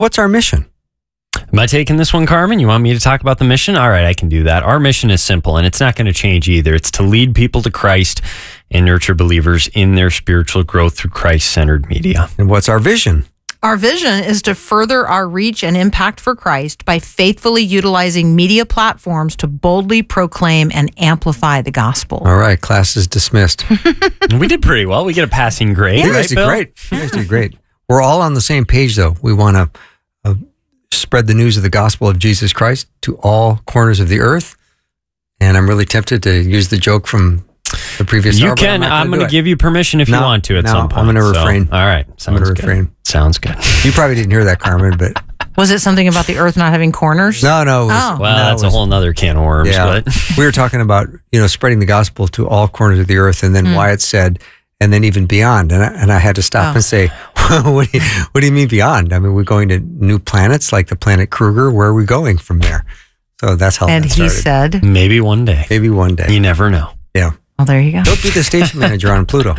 what's our mission? Am I taking this one, Carmen? You want me to talk about the mission? All right, I can do that. Our mission is simple, and it's not going to change either. It's to lead people to Christ and nurture believers in their spiritual growth through Christ-centered media. And what's our vision? Our vision is to further our reach and impact for Christ by faithfully utilizing media platforms to boldly proclaim and amplify the gospel. All right, class is dismissed. We did pretty well. We get a passing grade. You guys right, did Bill? great. You guys did great. We're all on the same page, though. We want to spread the news of the gospel of Jesus Christ to all corners of the earth. And I'm really tempted to use the joke from the previous You hour, but can. I'm going to give you permission if you want to at some point. I'm going to refrain. All right. I'm going to good. refrain. Sounds good. You probably didn't hear that, Carmen, but... Was it something about the earth not having corners? No. Oh. Well, that's a whole nother can of worms. Yeah. But We were talking about, spreading the gospel to all corners of the earth, and then Wyatt said, and then even beyond. And I had to stop and say, what do you mean beyond? I mean, we're going to new planets like the planet Kruger. Where are we going from there? So that's how And that he started. said, maybe one day. Maybe one day. You never know. Yeah. well, there you go. Don't be the station manager on Pluto.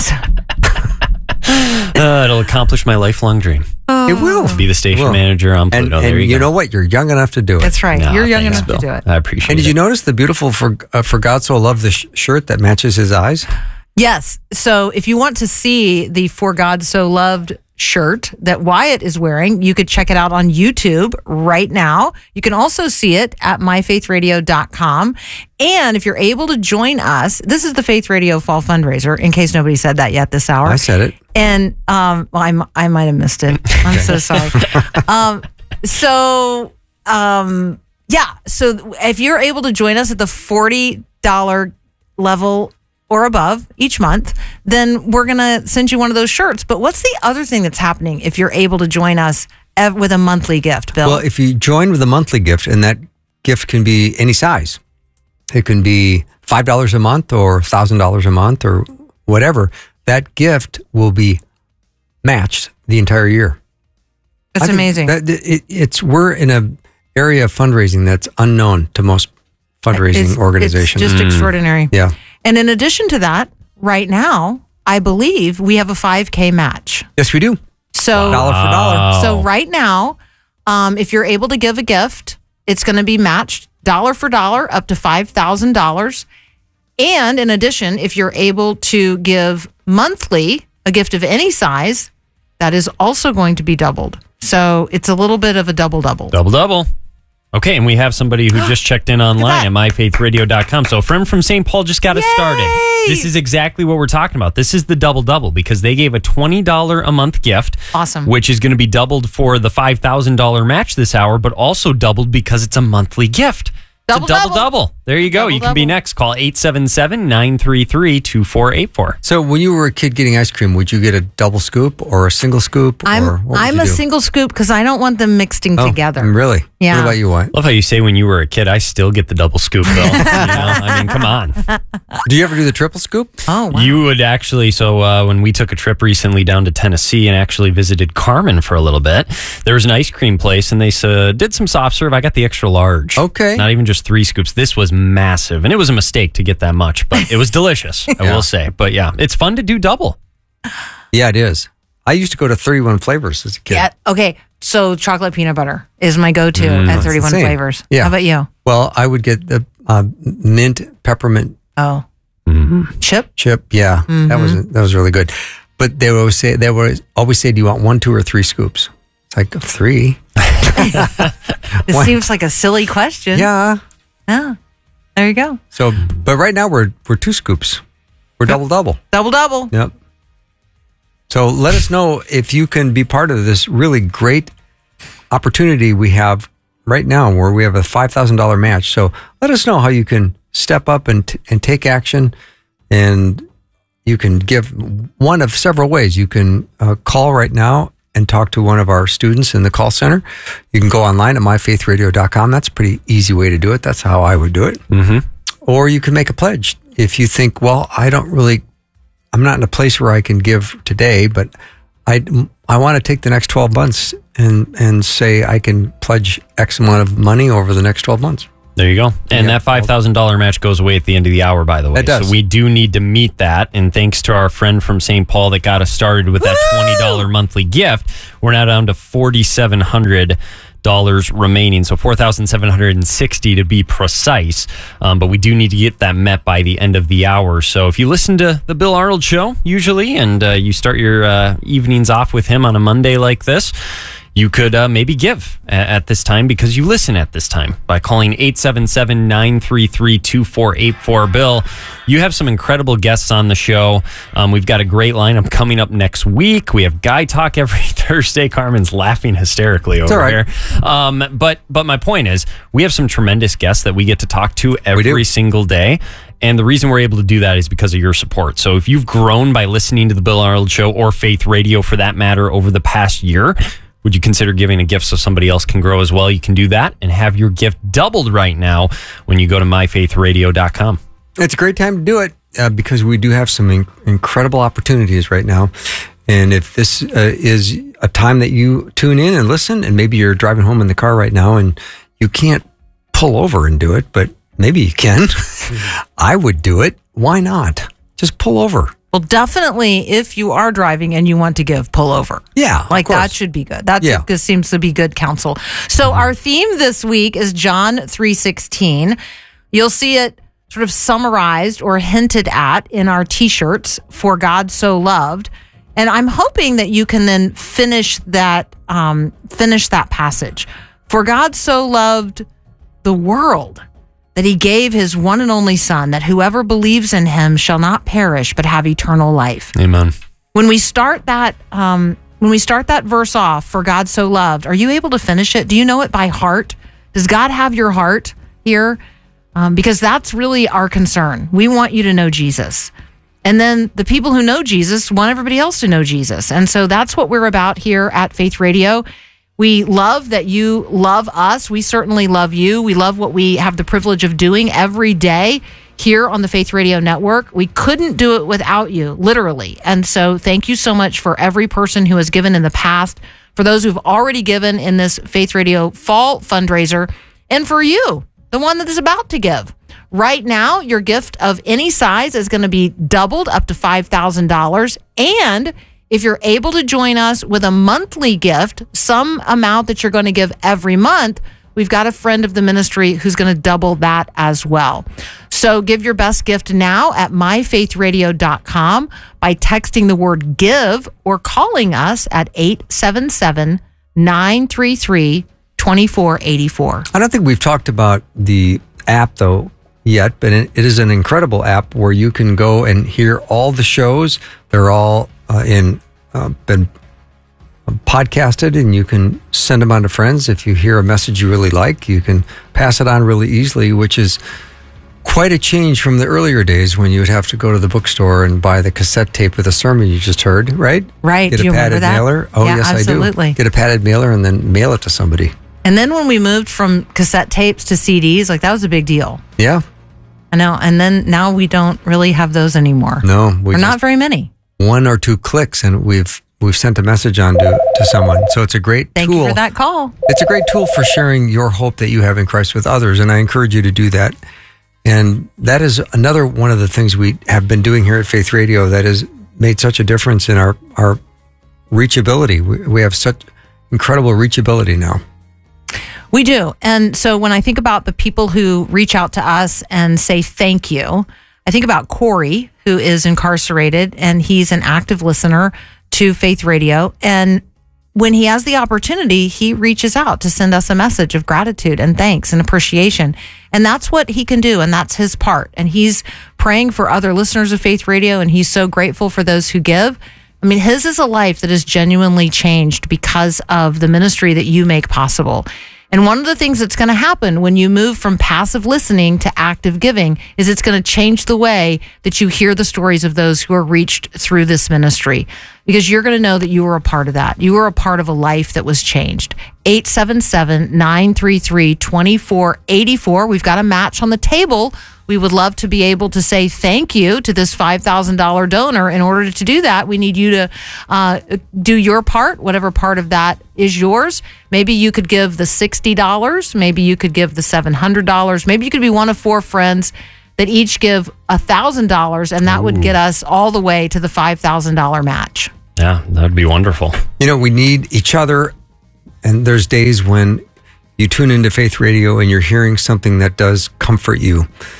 It'll accomplish my lifelong dream. It will. Be the station Will. manager on Pluto. And there you go. know what? You're young enough to do it. That's right. No, You're young thanks, enough Bill. to do it. I appreciate And it. did you notice the beautiful For God So Loved the shirt that matches his eyes? Yes. So if you want to see the For God So Loved shirt that Wyatt is wearing, you could check it out on YouTube right now. You can also see it at myfaithradio.com. And if you're able to join us, this is the Faith Radio Fall Fundraiser, in case nobody said that yet this hour. I said it. And well, I might have missed it. I'm so sorry. Yeah. So if you're able to join us at the $40 level or above each month, then we're going to send you one of those shirts. But what's the other thing that's happening if you're able to join us with a monthly gift, Bill? Well, if you join with a monthly gift, and that gift can be any size, it can be $5 a month or $1,000 a month or whatever, that gift will be matched the entire year. That's amazing. We're in an area of fundraising that's unknown to most fundraising organizations. It's just extraordinary. Yeah. And in addition to that, right now, I believe we have a 5K match. Yes, we do. So dollar for dollar. So right now, if you're able to give a gift, it's going to be matched dollar for dollar up to $5,000. And in addition, if you're able to give monthly a gift of any size, that is also going to be doubled. So it's a little bit of a double-double. Double. Okay, and we have somebody who just checked in online at myfaithradio.com. So a friend from St. Paul just got us started. This is exactly what we're talking about. This is the double-double because they gave a $20 a month gift. Awesome. Which is going to be doubled for the $5,000 match this hour, but also doubled because it's a monthly gift. Double. There you go. You can be next. Call 877-933-2484. So when you were a kid getting ice cream, would you get a double scoop or a single scoop? I'm a single scoop because I don't want them mixing together. Really? Yeah. What about you, Wyatt? Love how you say when you were a kid, I still get the double scoop, Bill. I mean, come on. Do you ever do the triple scoop? Oh, wow. You would actually, when we took a trip recently down to Tennessee and actually visited Carmen for a little bit, there was an ice cream place and they did some soft serve. I got the extra large. Okay. Not even just 3 scoops. This was massive. And it was a mistake to get that much, but it was delicious, I will say. But yeah, it's fun to do double. Yeah, it is. I used to go to 31 flavors as a kid. Yeah. Okay. So chocolate peanut butter is my go-to at 31 insane. flavors. Yeah. How about you? Well, I would get the mint peppermint Chip? Yeah, that was really good. But they would always say, do you want 1, 2, or 3 scoops? It's like 3. It seems like a silly question. Yeah. Yeah. There you go. So, but right now we're 2 scoops. We're double. Double. Yep. So let us know if you can be part of this really great opportunity we have right now where we have a $5,000 match. So let us know how you can step up and take action, and you can give one of several ways. You can call right now and talk to one of our students in the call center. You can go online at myfaithradio.com. That's a pretty easy way to do it. That's how I would do it. Mm-hmm. Or you can make a pledge. If you think, well, I'm not in a place where I can give today, but I want to take the next 12 months and say I can pledge X amount of money over the next 12 months. There you go. And that $5,000 match goes away at the end of the hour, by the way. It does. So we do need to meet that. And thanks to our friend from St. Paul that got us started with that $20 monthly gift, we're now down to $4,700 remaining, so $4,760 to be precise. But we do need to get that met by the end of the hour. So if you listen to the Bill Arnold Show usually, and you start your evenings off with him on a Monday like this, you could maybe give at this time because you listen at this time by calling 877-933-2484. Bill, you have some incredible guests on the show. We've got a great lineup coming up next week. We have Guy Talk every Thursday. Carmen's laughing hysterically over here. But my point is, we have some tremendous guests that we get to talk to every single day. And the reason we're able to do that is because of your support. So if you've grown by listening to the Bill Arnold Show or Faith Radio for that matter over the past year, would you consider giving a gift so somebody else can grow as well? You can do that and have your gift doubled right now when you go to myfaithradio.com. It's a great time to do it because we do have some incredible opportunities right now. And if this is a time that you tune in and listen, and maybe you're driving home in the car right now and you can't pull over and do it, but maybe you can. I would do it. Why not? Just pull over. Well, definitely, if you are driving and you want to give, pull over. Yeah, like that should be good. This seems to be good counsel. So our theme this week is John 3:16. You'll see it sort of summarized or hinted at in our T-shirts. For God so loved, and I'm hoping that you can then finish that passage. For God so loved the world, that he gave his one and only Son, that whoever believes in him shall not perish, but have eternal life. Amen. When we start that verse off, for God so loved, are you able to finish it? Do you know it by heart? Does God have your heart here? Because that's really our concern. We want you to know Jesus. And then the people who know Jesus want everybody else to know Jesus. And so that's what we're about here at Faith Radio. We love that you love us. We certainly love you. We love what we have the privilege of doing every day here on the Faith Radio Network. We couldn't do it without you, literally. And so thank you so much for every person who has given in the past, for those who've already given in this Faith Radio Fall fundraiser, and for you, the one that is about to give. Right now, your gift of any size is going to be doubled up to $5,000. And if you're able to join us with a monthly gift, some amount that you're going to give every month, we've got a friend of the ministry who's going to double that as well. So give your best gift now at myfaithradio.com by texting the word give or calling us at 877-933-2484. I don't think we've talked about the app, though, yet, but it is an incredible app where you can go and hear all the shows. They're all been podcasted, and you can send them on to friends. If you hear a message you really like, you can pass it on really easily, which is quite a change from the earlier days when you would have to go to the bookstore and buy the cassette tape with a sermon you just heard, right? Right. Get a padded mailer. Oh, yeah, yes, absolutely. I do. Get a padded mailer and then mail it to somebody. And then when we moved from cassette tapes to CDs, like that was a big deal. Yeah. I know. And then now we don't really have those anymore. No. Or not very many. One or two clicks and we've sent a message on to someone. So it's a great tool. Thank you for that call. It's a great tool for sharing your hope that you have in Christ with others. And I encourage you to do that. And that is another one of the things we have been doing here at Faith Radio that has made such a difference in our reachability. We have such incredible reachability now. We do. And so when I think about the people who reach out to us and say thank you, I think about Corey, who is incarcerated, and he's an active listener to Faith Radio. And when he has the opportunity, he reaches out to send us a message of gratitude and thanks and appreciation. And that's what he can do, and that's his part. And he's praying for other listeners of Faith Radio, and he's so grateful for those who give. I mean, his is a life that is genuinely changed because of the ministry that you make possible. And one of the things that's going to happen when you move from passive listening to active giving is it's going to change the way that you hear the stories of those who are reached through this ministry. because you're going to know that you were a part of that. You were a part of a life that was changed. 877-933-2484. We've got a match on the table. We would love to be able to say thank you to this $5,000 donor. In order to do that, we need you to do your part, whatever part of that is yours. Maybe you could give the $60. Maybe you could give the $700. Maybe you could be one of 4 friends that each give $1,000, and that would get us all the way to the $5,000 match. Yeah, that would be wonderful. You know, we need each other, and there's days when you tune into Faith Radio and you're hearing something that does comfort you,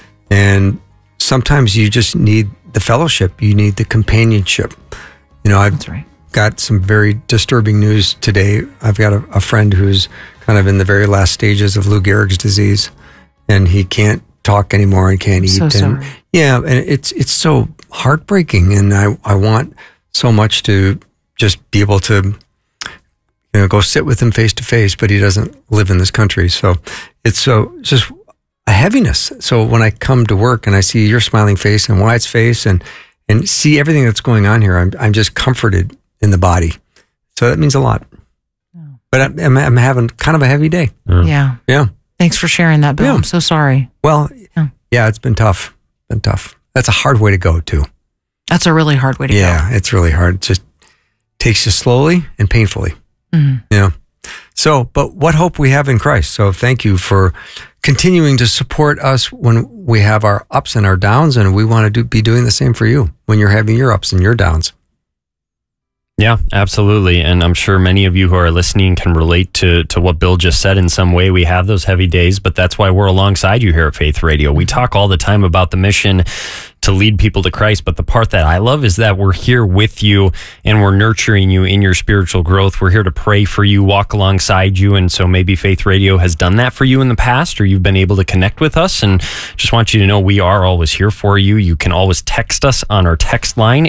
and sometimes you just need the fellowship. You need the companionship. You know, I've got some very disturbing news today. I've got a friend who's kind of in the very last stages of Lou Gehrig's disease, and he can't talk anymore and can't eat. So sorry. And yeah, and it's so heartbreaking, and I want so much to just be able to, you know, go sit with him face to face, but he doesn't live in this country. So it's just a heaviness. So when I come to work and I see your smiling face and Wyatt's face and see everything that's going on here, I'm just comforted in the body. So that means a lot. But I'm having kind of a heavy day. Yeah. Thanks for sharing that, Bill. Yeah. I'm so sorry. Well, yeah, it's been tough. That's a hard way to go, too. That's a really hard way to go. Yeah, it's really hard. It just takes you slowly and painfully. Mm-hmm. Yeah. So, but what hope we have in Christ. So thank you for continuing to support us when we have our ups and our downs, and we want to be doing the same for you when you're having your ups and your downs. Yeah, absolutely. And I'm sure many of you who are listening can relate to what Bill just said in some way. We have those heavy days, but that's why we're alongside you here at Faith Radio. We talk all the time about the mission to lead people to Christ, but the part that I love is that we're here with you and we're nurturing you in your spiritual growth. We're here to pray for you, walk alongside you, and so maybe Faith Radio has done that for you in the past, or you've been able to connect with us, and just want you to know we are always here for you. You can always text us on our text line,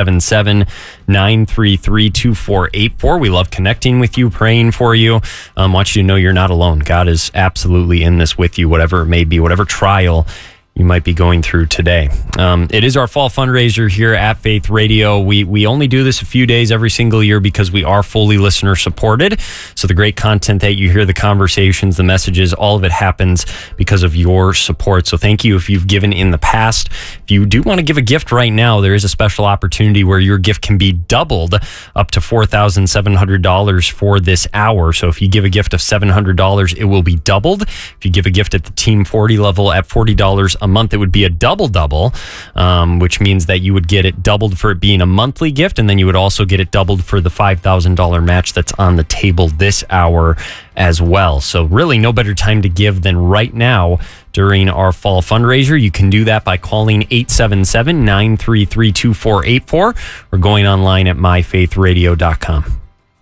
877-933-2484. We love connecting with you, praying for you. Want you to know you're not alone. God is absolutely in this with you, whatever it may be, whatever trial you might be going through today. It is our fall fundraiser here at Faith Radio. We only do this a few days every single year because we are fully listener supported. So the great content that you hear, the conversations, the messages, all of it happens because of your support. So thank you if you've given in the past. If you do want to give a gift right now, there is a special opportunity where your gift can be doubled up to $4,700 for this hour. So if you give a gift of $700, it will be doubled. If you give a gift at the Team 40 level at $40 a month, it would be a double, which means that you would get it doubled for it being a monthly gift, and then you would also get it doubled for the $5,000 match that's on the table this hour as well. So really no better time to give than right now during our fall fundraiser. You can do that by calling 877-933-2484 or going online at myfaithradio.com.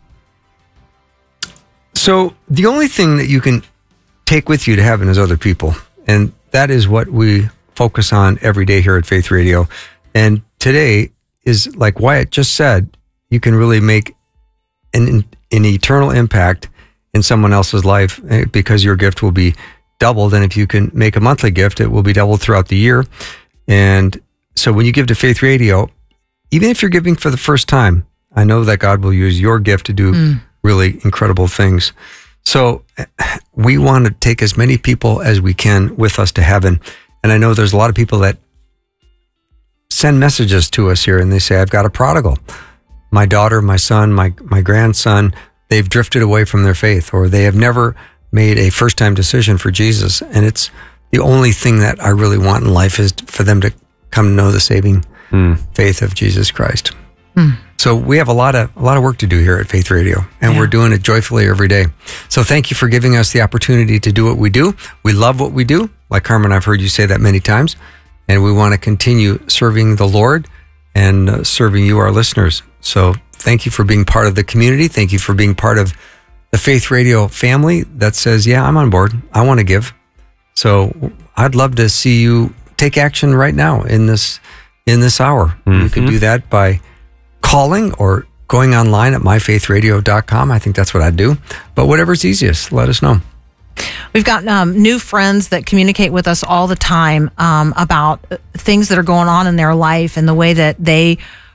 So the only thing that you can take with you to heaven is other people. And that is what we focus on every day here at Faith Radio. And today is, like Wyatt just said, you can really make an eternal impact in someone else's life because your gift will be doubled. And if you can make a monthly gift, it will be doubled throughout the year. And so when you give to Faith Radio, even if you're giving for the first time, I know that God will use your gift to do really incredible things. So we want to take as many people as we can with us to heaven. And I know there's a lot of people that send messages to us here and they say, I've got a prodigal. My daughter, my son, my grandson, they've drifted away from their faith, or they have never made a first-time decision for Jesus. And it's the only thing that I really want in life is for them to come to know the saving faith of Jesus Christ. So we have a lot of work to do here at Faith Radio, and we're doing it joyfully every day. So thank you for giving us the opportunity to do what we do. We love what we do. Like Carmen, I've heard you say that many times, and we want to continue serving the Lord and serving you, our listeners. So thank you for being part of the community. Thank you for being part of the Faith Radio family that says, yeah, I'm on board. I want to give. So I'd love to see you take action right now in this hour. You can do that by calling or going online at myfaithradio.com. I think that's what I'd do. But whatever's easiest, let us know. We've got new friends that communicate with us all the time about things that are going on in their life and the way that they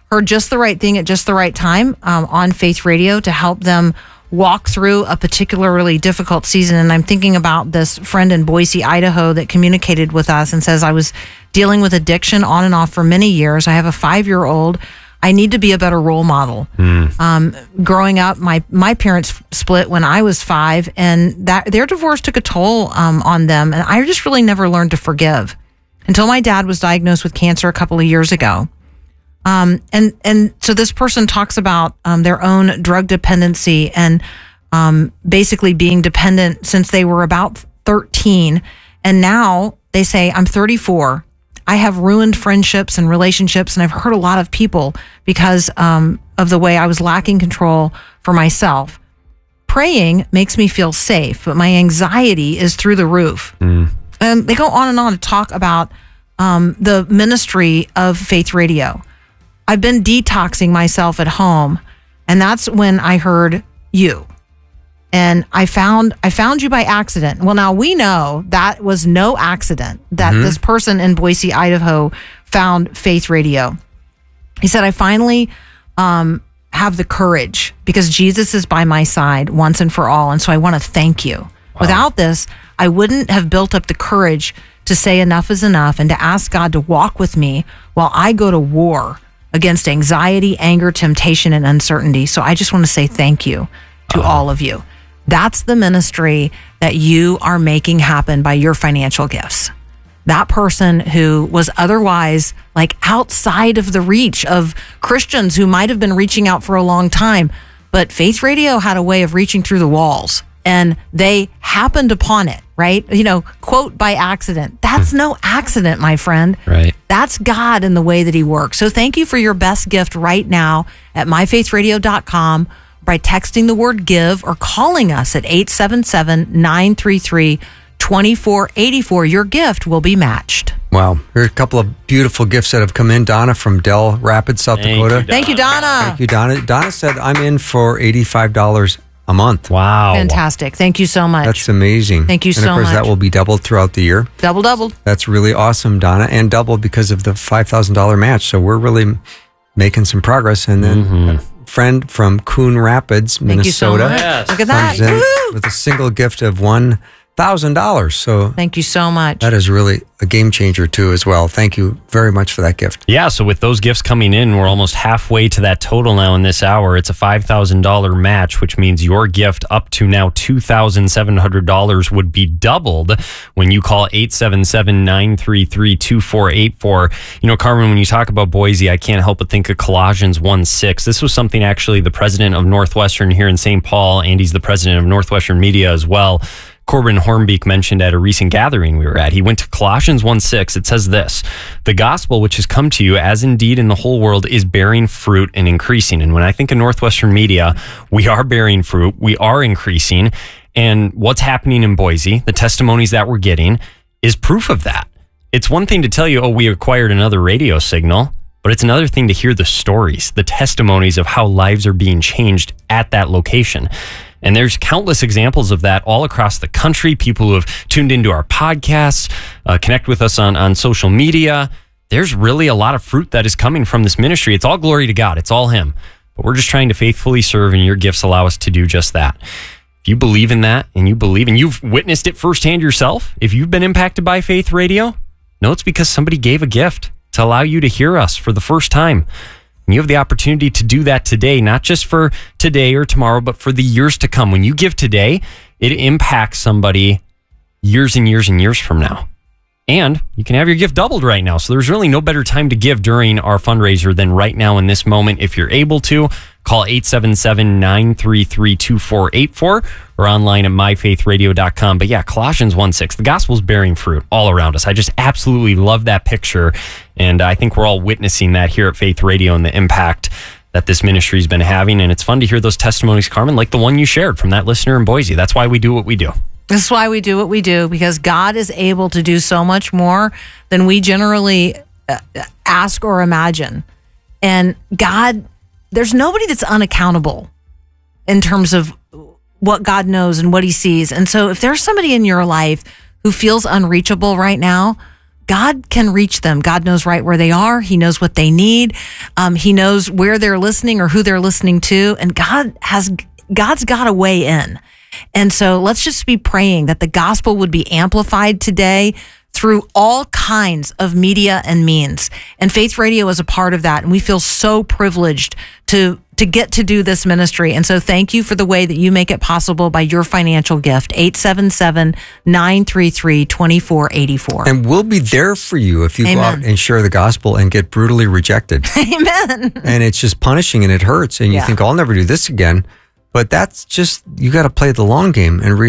heard just the right thing at just the right time on Faith Radio to help them walk through a particularly difficult season. And I'm thinking about this friend in Boise, Idaho that communicated with us and says, I was dealing with addiction on and off for many years. I have a 5-year-old. I need to be a better role model. Growing up, my parents split when I was 5, and that their divorce took a toll on them. And I just really never learned to forgive until my dad was diagnosed with cancer a couple of years ago. And so this person talks about their own drug dependency and basically being dependent since they were about 13. And now they say, I'm 34. I have ruined friendships and relationships, and I've hurt a lot of people because of the way I was lacking control for myself. Praying makes me feel safe, but my anxiety is through the roof. And they go on and on to talk about the ministry of Faith Radio. I've been detoxing myself at home, and that's when I heard you. And I found you by accident. Well, now we know that was no accident that this person in Boise, Idaho found Faith Radio. He said, I finally have the courage because Jesus is by my side once and for all. And so I want to thank you. Wow. Without this, I wouldn't have built up the courage to say enough is enough and to ask God to walk with me while I go to war against anxiety, anger, temptation, and uncertainty. So I just want to say thank you to all of you. That's the ministry that you are making happen by your financial gifts. That person who was otherwise like outside of the reach of Christians who might have been reaching out for a long time, but Faith Radio had a way of reaching through the walls and they happened upon it, right? You know, quote, by accident. That's no accident, my friend. Right. That's God in the way that he works. So thank you for your best gift right now at myfaithradio.com. by texting the word give or calling us at 877-933-2484. Your gift will be matched. Wow. Here are a couple of beautiful gifts that have come in. Donna from Dell Rapids, South Dakota. Thank you, Donna. Thank you, Donna. Donna said, I'm in for $85 a month. Wow. Fantastic. Thank you so much. That's amazing. Thank you so much. And of course, that will be doubled throughout the year. Double. That's really awesome, Donna. And double because of the $5,000 match. So we're really making some progress. And then a friend from Coon Rapids, Minnesota. Thank you so much. Look at that. Comes in with a single gift of $1,000. So thank you so much. that is really a game changer too as well. Thank you very much for that gift. Yeah, so with those gifts coming in, we're almost halfway to that total now in this hour. It's a $5,000 match, which means your gift up to now $2,700 would be doubled when you call 877-933-2484. You know, Carmen, when you talk about Boise, I can't help but think of Colossians 1:6. This was something actually the president of Northwestern here in St. Paul, and he's the president of Northwestern Media as well, Corbin Hornbeek, mentioned at a recent gathering we were at. He went to Colossians 1:6. It says this: the gospel which has come to you, as indeed in the whole world, is bearing fruit and increasing. And when I think of Northwestern Media, we are bearing fruit, we are increasing. And what's happening in Boise, the testimonies that we're getting, is proof of that. It's one thing to tell you, oh, we acquired another radio signal, but it's another thing to hear the stories, the testimonies of how lives are being changed at that location. And there's countless examples of that all across the country. People who have tuned into our podcasts, connect with us on social media. There's really a lot of fruit that is coming from this ministry. It's all glory to God. It's all him. But we're just trying to faithfully serve, and your gifts allow us to do just that. If you believe in that, and you believe, and you've witnessed it firsthand yourself, if you've been impacted by Faith Radio, know it's because somebody gave a gift to allow you to hear us for the first time. And you have the opportunity to do that today, not just for today or tomorrow, but for the years to come. When you give today, it impacts somebody years and years and years from now. And you can have your gift doubled right now. So there's really no better time to give during our fundraiser than right now in this moment. If you're able to, call 877-933-2484 or online at myfaithradio.com. But yeah, Colossians 1:6, the gospel's bearing fruit all around us. I just absolutely love that picture. And I think we're all witnessing that here at Faith Radio and the impact that this ministry's been having. And it's fun to hear those testimonies, Carmen, like the one you shared from that listener in Boise. That's why we do what we do. That's why we do what we do, because God is able to do so much more than we generally ask or imagine. And God, there's nobody that's unaccountable in terms of what God knows and what he sees. And so if there's somebody in your life who feels unreachable right now, God can reach them. God knows right where they are. He knows what they need. He knows where they're listening or who they're listening to. And God's got a way in. And so let's just be praying that the gospel would be amplified today through all kinds of media and means. And Faith Radio is a part of that. And we feel so privileged to get to do this ministry. And so thank you for the way that you make it possible by your financial gift, 877-933-2484. And we'll be there for you if you go out and share the gospel and get brutally rejected. Amen. And it's just punishing and it hurts. And you think, I'll never do this again. But that's just, you got to play the long game and